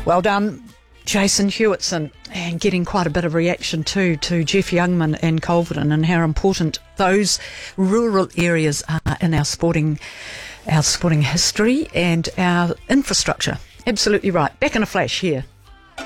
Well done, Jason Hewitson, and getting quite a bit of reaction too to Jeff Youngman and Culverton and how important those rural areas are in our sporting history and our infrastructure. Absolutely right. Back in a flash here.